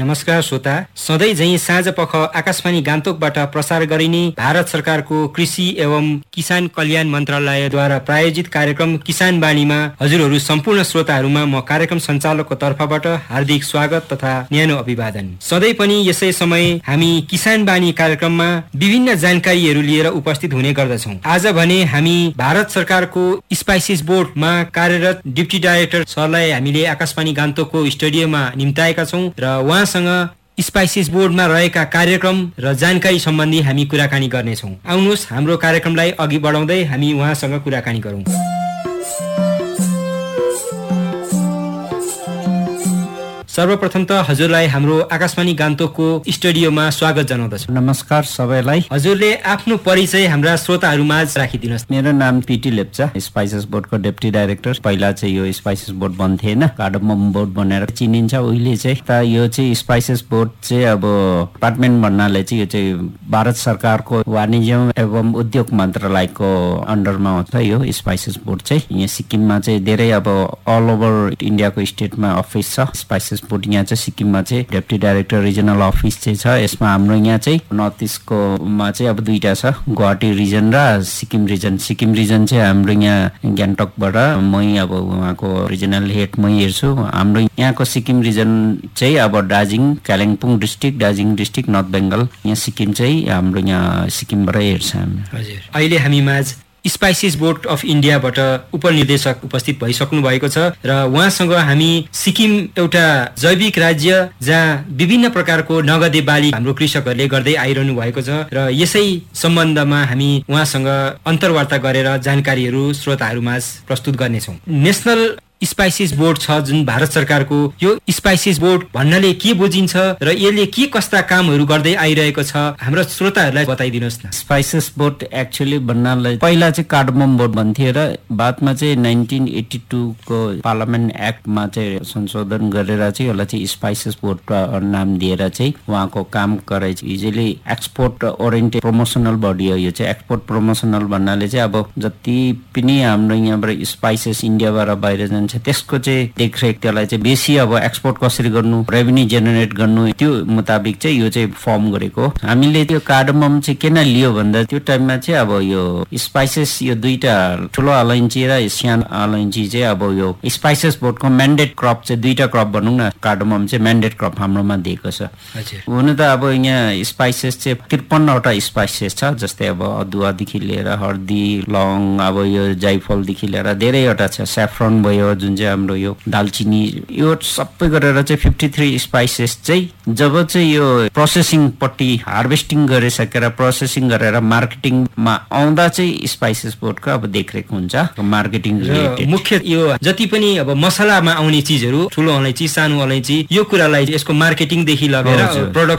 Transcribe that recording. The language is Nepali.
नमस्कार श्रोता, सधैँ झैं साँझ पख आकाशवाणी गान्तोकबाट प्रसार गरिने भारत सरकारको कृषि एवं किसान कल्याण मन्त्रालयद्वारा प्रायोजित कार्यक्रम किसान बानीमा हजुरहरू सम्पूर्ण श्रोताहरूमा म कार्यक्रम सञ्चालकको तर्फबाट हार्दिक स्वागत तथा न्यानो अभिवादन। सधैँ पनि यसै समय हामी किसान बानी कार्यक्रममा विभिन्न जानकारीहरू लिएर उपस्थित हुने गर्दछौँ। आज भने हामी भारत सरकारको स्पाइसेस बोर्डमा कार्यरत डिप्टी डाइरेक्टर सरलाई हामीले आकाशवाणी गान्तोकको स्टुडियोमा निम्ताएका छौँ र उहाँसँग स्पाइसेस बोर्डमा रहेका कार्यक्रम र जानकारी सम्बन्धी हामी कुराकानी गर्नेछौँ। आउनुहोस् हाम्रो कार्यक्रमलाई अघि बढाउँदै हामी उहाँसँग कुराकानी गरौँ। सर्वप्रथम त हजुरलाई हाम्रो आकाशवाणी गान्तोकको स्टुडियोमा स्वागत जनाउँदछु। नमस्कार सबैलाई। हजुरले आफ्नो परिचय हाम्रा श्रोताहरूमाझ राखिदिनुहोस्। मेरो नाम पिटी लेप्चा, स्पाइसेस बोर्डको डेप्टी डाइरेक्टर। पहिला चाहिँ यो स्पाइसेस बोर्ड बन्थेन, कार्डमम बोर्ड बनेर चिनिन्छ उहिले चाहिँ। त यो चाहिँ स्पाइसेस बोर्ड चाहिँ अब डिपार्टमेन्ट भन्नाले चाहिँ यो चाहिँ भारत सरकारको वाणिज्य एवं उद्योग मन्त्रालयको अन्डरमा आउँछ यो स्पाइसेस बोर्ड चाहिँ। यहाँ सिक्किममा चाहिँ धेरै अब अल ओभर इन्डियाको स्टेटमा अफिस छ स्पाइसेस बोर्ड। यहाँ चाहिँ सिक्किममा चाहिँ डेप्टी डाइरेक्टर रिजनल अफिस चाहिँ छ। यसमा हाम्रो यहाँ चाहिँ नर्थ इस्टको मा चाहिँ अब दुईटा छ, गुवाहाटी रिजन र सिक्किम रिजन। सिक्किम रिजन चाहिँ हाम्रो यहाँ गान्तोकबाट मै अब उहाँको रिजनल हेड मै हेर्छु। हाम्रो यहाँको सिक्किम रिजन चाहिँ अब Darjeeling Kalimpong district, Darjeeling district, north Bengal. यहाँ सिक्किम चाहिँ हाम्रो यहाँ सिक्किमबाट हेर्छ हामी। हजुर, अहिले हामीमाझ स्पाइसेस बोर्ड अफ इन्डियाबाट उपनिर्देशक उपस्थित भइसक्नु भएको छ र उहाँसँग हामी सिक्किम एउटा जैविक राज्य जहाँ विभिन्न प्रकारको नगदे बाली हाम्रो कृषकहरूले गर्दै आइरहनु भएको छ र यसै सम्बन्धमा हामी उहाँसँग अन्तर्वार्ता गरेर जानकारीहरू श्रोताहरूमाझ प्रस्तुत गर्नेछौँ। नेसनल स्पाइसेस बोर्ड छ जुन भारत सरकारको, यो स्पाइसेस बोर्ड भन्नाले के बुझिन्छ र यसले के कस्ता कामहरू गर्दै आइरहेको छ हाम्रो श्रोताहरूलाई बताइदिनुहोस् न। स्पाइसेस बोर्ड एक्चुअली भन्नाले पहिला चाहिँ कार्डमम बोर्ड भन्थ्यो र बादमा चाहिँ 1982 को पार्लियामेन्ट एक्टमा चाहिँ संशोधन गरेर चाहिँ यसलाई चाहिँ स्पाइसेस बोर्ड नाम दिएर चाहिँ उहाँको काम गराइ। Usually export oriented promotional body हो यो चाहिँ। एक्सपोर्ट प्रमोसनल भन्नाले चाहिँ अब जति पनि हाम्रो यहाँबाट स्पाइसेस इन्डियाबाट बाहिर जान्छ त्यसको चाहिँ देखरेख, त्यसलाई चाहिँ बेसी अब एक्सपोर्ट कसरी गर्नु, रेभेन्यू जेनेरेट गर्नु, त्यो मुताबिक चाहिँ यो चाहिँ फर्म गरेको। हामीले त्यो कार्डमम चाहिँ किन लियो भन्दा त्यो टाइममा चाहिँ अब यो स्पाइसेस यो दुईटा ठुलो अलैँची र सानो अलैँची चाहिँ अब यो स्पाइसेस बोर्डको म्यान्डेट क्रप चाहिँ दुईटा क्रप भनौँ न, कार्डमम चाहिँ म्यान्डेट क्रप हाम्रोमा दिएको छ। हुन त अब यहाँ स्पाइसेस चाहिँ 53वटा स्पाइसेस छ, जस्तै अब अदुवादेखि लिएर हर्दी, लङ, अब यो जाइफलदेखि लिएर धेरैवटा छ, स्याफ्रन भयो जुन चाहिँ हाम्रो यो दालचिनी, यो सबै गरेर चाहिँ 53 स्पाइसेस चाहिँ जब चाहिँ यो प्रोसेसिङ पट्टि हार्भेस्टिङ गरिसकेर प्रोसेसिङ गरेर मार्केटिङमा आउँदा चाहिँ स्पाइसेस बोर्डको अब देखरेख हुन्छ मार्केटिङ रिलेटेड। मुख्य यो जति पनि अब मसलामा आउने चिजहरू, ठुलो अलैँची, सानो अलैँची, यो कुरालाई यसको मार्केटिङदेखि लगेर प्रोडक्ट